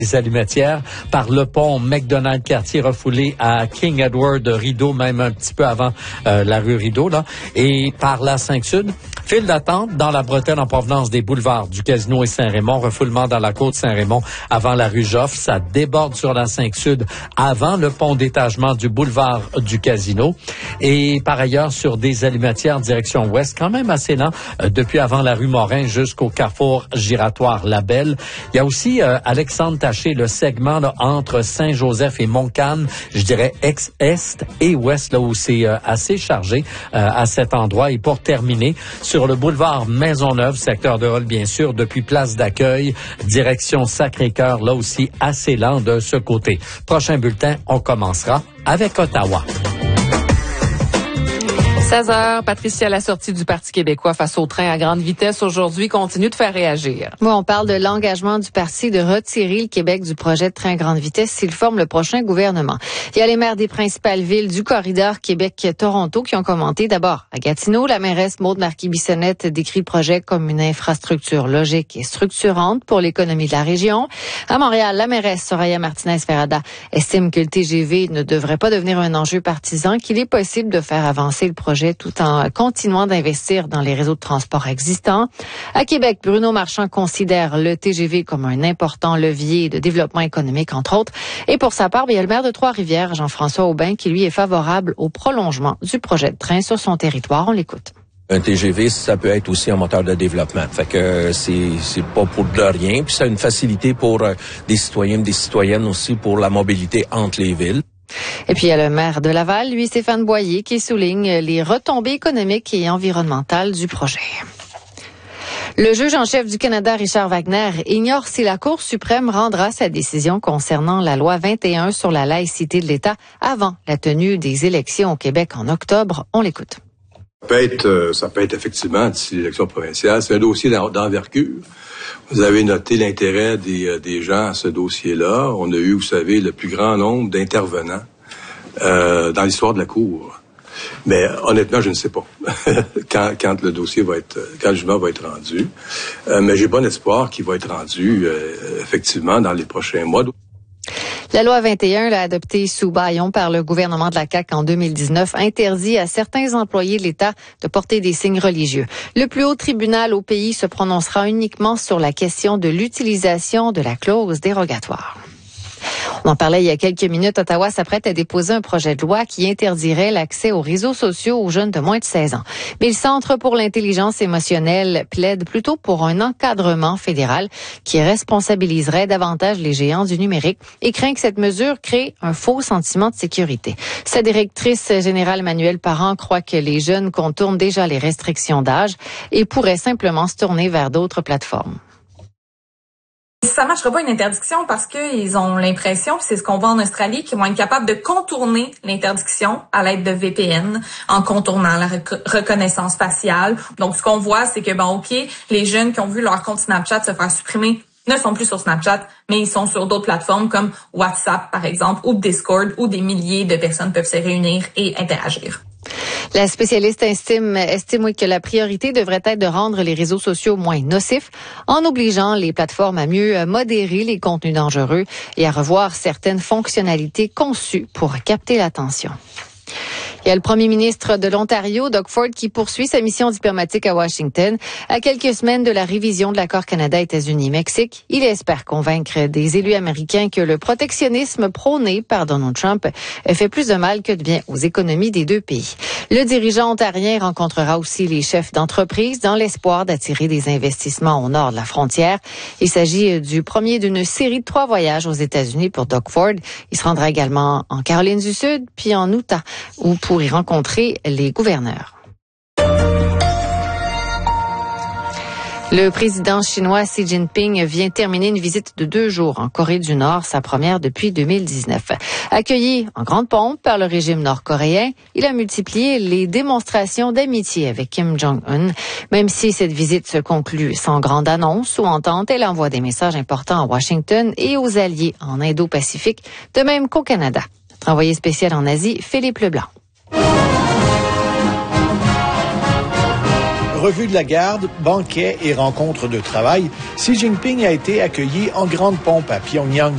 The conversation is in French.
Les allumetières par le pont McDonald-Cartier refoulé à King Edward Rideau, même un petit peu avant la rue Rideau, là, et par la 5-Sud. File d'attente dans la bretelle en provenance des boulevards du Casino et Saint-Raymond, refoulement dans la côte Saint-Raymond avant la rue Joffre. Ça déborde sur la 5-Sud avant le pont d'étagement du boulevard du Casino. Et par ailleurs, sur des allumetières direction ouest, quand même assez lent, depuis avant la rue Morin jusqu'au carrefour giratoire Labelle. Il y a aussi Alexandre Taché, le segment là, entre Saint-Joseph et Montcalm, je dirais est et ouest, là où c'est assez chargé à cet endroit. Et pour terminer, sur le boulevard Maisonneuve, secteur de Hall, bien sûr, depuis place d'accueil, direction Sacré-Cœur, là aussi assez lent de ce côté. Prochain bulletin, on commencera avec Ottawa. 16h, Patricia, la sortie du Parti québécois face au train à grande vitesse aujourd'hui continue de faire réagir. Oui, on parle de l'engagement du parti de retirer le Québec du projet de train à grande vitesse s'il forme le prochain gouvernement. Il y a les maires des principales villes du corridor Québec-Toronto qui ont commenté. D'abord, à Gatineau, la mairesse Maude Marquis-Bissonnette décrit le projet comme une infrastructure logique et structurante pour l'économie de la région. À Montréal, la mairesse Soraya Martinez-Ferrada estime que le TGV ne devrait pas devenir un enjeu partisan, qu'il est possible de faire avancer le projet tout en continuant d'investir dans les réseaux de transport existants. À Québec, Bruno Marchand considère le TGV comme un important levier de développement économique, entre autres. Et pour sa part, il y a le maire de Trois-Rivières, Jean-François Aubin, qui lui est favorable au prolongement du projet de train sur son territoire. On l'écoute. Un TGV, ça peut être aussi un moteur de développement. Fait que c'est pas pour de rien. Puis c'est une facilité pour des citoyens, des citoyennes aussi pour la mobilité entre les villes. Et puis il y a le maire de Laval, lui, Stéphane Boyer, qui souligne les retombées économiques et environnementales du projet. Le juge en chef du Canada, Richard Wagner, ignore si la Cour suprême rendra sa décision concernant la loi 21 sur la laïcité de l'État avant la tenue des élections au Québec en octobre. On l'écoute. Ça peut être effectivement d'ici l'élection provinciale. C'est un dossier d'envergure. Vous avez noté l'intérêt des gens à ce dossier-là. On a eu, vous savez, le plus grand nombre d'intervenants dans l'histoire de la Cour. Mais honnêtement, je ne sais pas quand le dossier quand le jugement va être rendu. Mais j'ai bon espoir qu'il va être rendu effectivement dans les prochains mois. La loi 21, là, adoptée sous bâillon par le gouvernement de la CAQ en 2019, interdit à certains employés de l'État de porter des signes religieux. Le plus haut tribunal au pays se prononcera uniquement sur la question de l'utilisation de la clause dérogatoire. On en parlait il y a quelques minutes. Ottawa s'apprête à déposer un projet de loi qui interdirait l'accès aux réseaux sociaux aux jeunes de moins de 16 ans. Mais le Centre pour l'intelligence émotionnelle plaide plutôt pour un encadrement fédéral qui responsabiliserait davantage les géants du numérique et craint que cette mesure crée un faux sentiment de sécurité. Sa directrice générale Emmanuelle Parent croit que les jeunes contournent déjà les restrictions d'âge et pourraient simplement se tourner vers d'autres plateformes. Ça marchera pas une interdiction parce qu'ils ont l'impression, c'est ce qu'on voit en Australie, qu'ils vont être capables de contourner l'interdiction à l'aide de VPN en contournant la reconnaissance faciale. Donc, ce qu'on voit, c'est que, les jeunes qui ont vu leur compte Snapchat se faire supprimer ne sont plus sur Snapchat, mais ils sont sur d'autres plateformes comme WhatsApp, par exemple, ou Discord, où des milliers de personnes peuvent se réunir et interagir. La spécialiste estime que la priorité devrait être de rendre les réseaux sociaux moins nocifs en obligeant les plateformes à mieux modérer les contenus dangereux et à revoir certaines fonctionnalités conçues pour capter l'attention. Il y a le premier ministre de l'Ontario, Doug Ford, qui poursuit sa mission diplomatique à Washington. À quelques semaines de la révision de l'accord Canada-États-Unis-Mexique, il espère convaincre des élus américains que le protectionnisme prôné par Donald Trump fait plus de mal que de bien aux économies des deux pays. Le dirigeant ontarien rencontrera aussi les chefs d'entreprise dans l'espoir d'attirer des investissements au nord de la frontière. Il s'agit du premier d'une série de 3 voyages aux États-Unis pour Doug Ford. Il se rendra également en Caroline du Sud, puis en Utah, pour y rencontrer les gouverneurs. Le président chinois Xi Jinping vient terminer une visite de 2 jours en Corée du Nord, sa première depuis 2019. Accueilli en grande pompe par le régime nord-coréen, il a multiplié les démonstrations d'amitié avec Kim Jong-un. Même si cette visite se conclut sans grande annonce ou entente, elle envoie des messages importants à Washington et aux alliés en Indo-Pacifique, de même qu'au Canada. Notre envoyé spécial en Asie, Philippe Leblanc. Revue de la garde, banquet et rencontres de travail, Xi Jinping a été accueilli en grande pompe à Pyongyang.